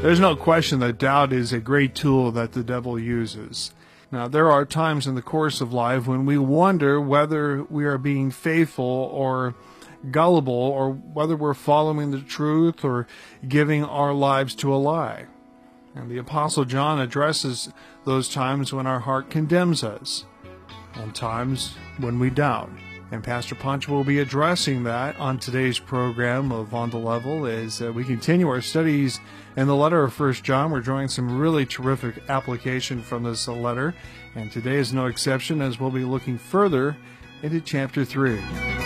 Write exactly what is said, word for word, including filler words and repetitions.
There's no question that doubt is a great tool that the devil uses. Now, there are times in the course of life when we wonder whether we are being faithful or gullible, or whether we're following the truth or giving our lives to a lie. And the Apostle John addresses those times when our heart condemns us, and times when we doubt. And Pastor Pancho will be addressing that on today's program of On the Level as uh, we continue our studies in the letter of First John. We're drawing some really terrific application from this uh, letter, and today is no exception as we'll be looking further into chapter three.